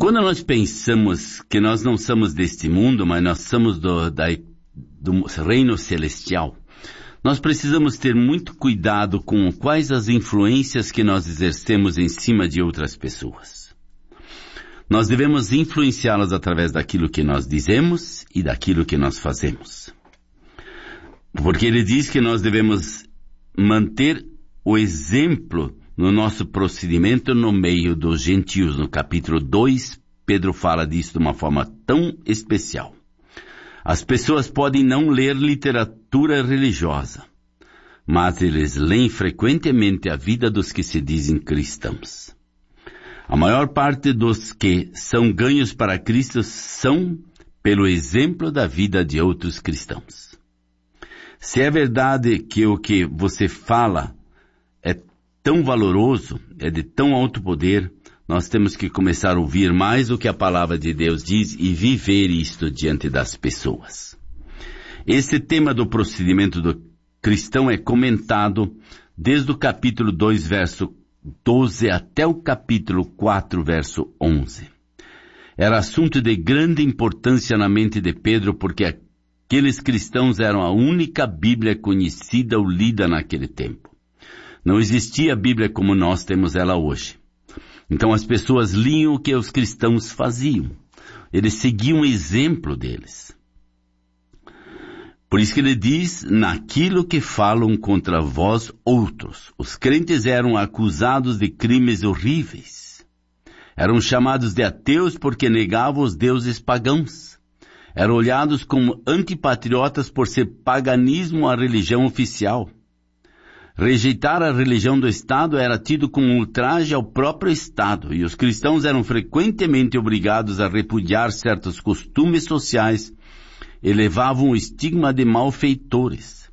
Quando nós pensamos que nós não somos deste mundo, mas nós somos do reino celestial, nós precisamos ter muito cuidado com quais as influências que nós exercemos em cima de outras pessoas. Nós devemos influenciá-las através daquilo que nós dizemos e daquilo que nós fazemos. Porque ele diz que nós devemos manter o exemplo no nosso procedimento no meio dos gentios. No capítulo 2, Pedro fala disso de uma forma tão especial. As pessoas podem não ler literatura religiosa, mas eles leem frequentemente a vida dos que se dizem cristãos. A maior parte dos que são ganhos para Cristo são pelo exemplo da vida de outros cristãos. Se é verdade que o que você fala é tão valoroso, é de tão alto poder, nós temos que começar a ouvir mais o que a palavra de Deus diz e viver isto diante das pessoas. Esse tema do procedimento do cristão é comentado desde o capítulo 2, verso 12 até o capítulo 4, verso 11. Era assunto de grande importância na mente de Pedro, porque aqueles cristãos eram a única Bíblia conhecida ou lida naquele tempo. Não existia a Bíblia como nós temos ela hoje. Então as pessoas liam o que os cristãos faziam. Eles seguiam o exemplo deles. Por isso que ele diz, naquilo que falam contra vós outros. Os crentes eram acusados de crimes horríveis. Eram chamados de ateus porque negavam os deuses pagãos. Eram olhados como antipatriotas por ser paganismo a religião oficial. Rejeitar a religião do Estado era tido como um ultraje ao próprio Estado, e os cristãos eram frequentemente obrigados a repudiar certos costumes sociais e levavam o estigma de malfeitores.